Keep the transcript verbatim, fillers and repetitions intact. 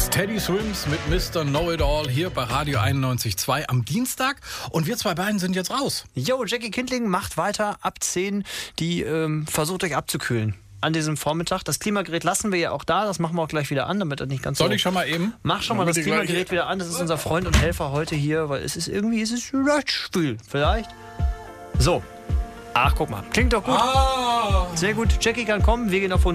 Teddy Swims mit Mister Know-It-All hier bei Radio einundneunzig Komma zwei am Dienstag. Und wir zwei beiden sind jetzt raus. Jo, Jackie Kindling macht weiter ab zehn. Die ähm, versucht euch abzukühlen an diesem Vormittag. Das Klimagerät lassen wir ja auch da. Das machen wir auch gleich wieder an, damit das nicht ganz so... Soll ich schon mal eben? Mach schon mal das Klimagerät wieder an. Das ist unser Freund und Helfer heute hier, weil es ist irgendwie, es ist vielleicht schwül. Vielleicht. So. Ach, guck mal. Klingt doch gut. Ah. Sehr gut. Jackie kann kommen. Wir gehen auf